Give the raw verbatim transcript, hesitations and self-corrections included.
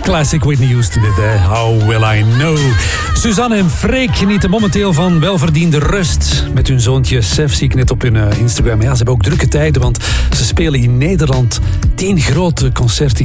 Classic Whitney Houston dit, hè. How Will I Know. Suzanne en Freek genieten momenteel van welverdiende rust. Met hun zoontje Sef zie ik net op hun uh, Instagram. Ja, ze hebben ook drukke tijden, want ze spelen in Nederland tien grote concerten